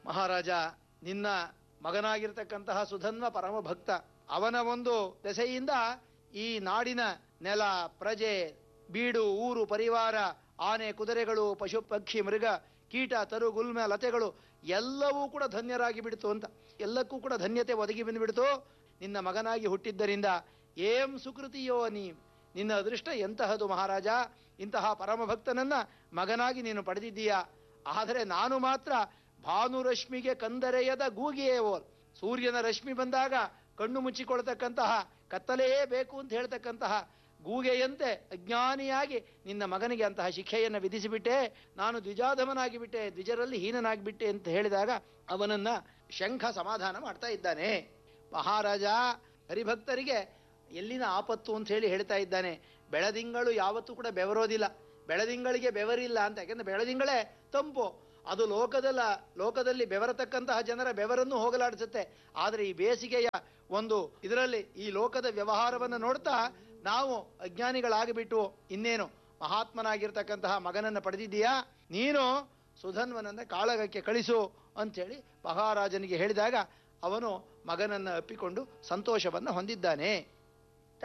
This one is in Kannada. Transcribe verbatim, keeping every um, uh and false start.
ಮಹಾರಾಜ, ನಿನ್ನ ಮಗನಾಗಿರ್ತಕ್ಕಂತಹ ಸುಧನ್ವ ಪರಮ ಭಕ್ತ. ಅವನ ಒಂದು ದೆಸೆಯಿಂದ ಈ ನಾಡಿನ ನೆಲ, ಪ್ರಜೆ, ಬೀಡು, ಊರು, ಪರಿವಾರ, ಆನೆ, ಕುದುರೆಗಳು, ಪಶು, ಪಕ್ಷಿ, ಮೃಗ, ಕೀಟ, ತರು, ಗುಲ್ಮ, ಲತೆಗಳು ಎಲ್ಲವೂ ಕೂಡ ಧನ್ಯರಾಗಿ ಬಿಡ್ತು ಅಂತ. ಎಲ್ಲಕ್ಕೂ ಕೂಡ ಧನ್ಯತೆ ಒದಗಿ ಬಂದುಬಿಡ್ತು ನಿನ್ನ ಮಗನಾಗಿ ಹುಟ್ಟಿದ್ದರಿಂದ. ಏಂ ಸುಕೃತಿಯೋ ನೀ, ನಿನ್ನ ಅದೃಷ್ಟ ಎಂತಹದು ಮಹಾರಾಜ. ಇಂತಹ ಪರಮಭಕ್ತನನ್ನ ಮಗನಾಗಿ ನೀನು ಪಡೆದಿದ್ದೀಯಾ. ಆದರೆ ನಾನು ಮಾತ್ರ ಭಾನುರಶ್ಮಿಗೆ ಕಂದರೆಯದ ಗೂಗಿಯೇವೋ. ಸೂರ್ಯನ ರಶ್ಮಿ ಬಂದಾಗ ಕಣ್ಣು ಮುಚ್ಚಿಕೊಳ್ತಕ್ಕಂತಹ, ಕತ್ತಲೇ ಬೇಕು ಅಂತ ಹೇಳ್ತಕ್ಕಂತಹ ಗೂಗೆಯಂತೆ ಅಜ್ಞಾನಿಯಾಗಿ ನಿನ್ನ ಮಗನಿಗೆ ಅಂತಹ ಶಿಕ್ಷೆಯನ್ನು ವಿಧಿಸಿಬಿಟ್ಟೆ. ನಾನು ದ್ವಿಜಾಧಮನಾಗಿ ಬಿಟ್ಟೆ, ದ್ವಿಜರಲ್ಲಿ ಹೀನನಾಗಿಬಿಟ್ಟೆ ಅಂತ ಹೇಳಿದಾಗ ಅವನನ್ನ ಶಂಖ ಸಮಾಧಾನ ಮಾಡ್ತಾ ಇದ್ದಾನೆ. ಮಹಾರಾಜ ಹರಿಭಕ್ತರಿಗೆ ಎಲ್ಲಿನ ಆಪತ್ತು ಅಂತ ಹೇಳಿ ಹೇಳ್ತಾ ಇದ್ದಾನೆ. ಬೆಳದಿಂಗಳು ಯಾವತ್ತೂ ಕೂಡ ಬೆವರೋದಿಲ್ಲ. ಬೆಳದಿಂಗಳಿಗೆ ಬೆವರಿಲ್ಲ ಅಂತ. ಯಾಕೆಂದ್ರೆ ಬೆಳದಿಂಗಳೇ ತಂಪು. ಅದು ಲೋಕದಲ್ಲ, ಲೋಕದಲ್ಲಿ ಬೆವರತಕ್ಕಂತಹ ಜನರ ಬೆವರನ್ನು ಹೋಗಲಾಡಿಸುತ್ತೆ. ಆದರೆ ಈ ಬೇಸಿಗೆಯ ಒಂದು ಇದರಲ್ಲಿ ಈ ಲೋಕದ ವ್ಯವಹಾರವನ್ನು ನೋಡ್ತಾ ನಾವು ಅಜ್ಞಾನಿಗಳಾಗಿಬಿಟ್ಟು ಇನ್ನೇನು ಮಹಾತ್ಮನಾಗಿರ್ತಕ್ಕಂತಹ ಮಗನನ್ನು ಪಡೆದಿದ್ದೀಯಾ. ನೀನು ಸುಧನ್ವನನ್ನ ಕಾಳಗಕ್ಕೆ ಕಳಿಸು ಅಂಥೇಳಿ ಮಹಾರಾಜನಿಗೆ ಹೇಳಿದಾಗ ಅವನು ಮಗನನ್ನು ಅಪ್ಪಿಕೊಂಡು ಸಂತೋಷವನ್ನು ಹೊಂದಿದ್ದಾನೆ.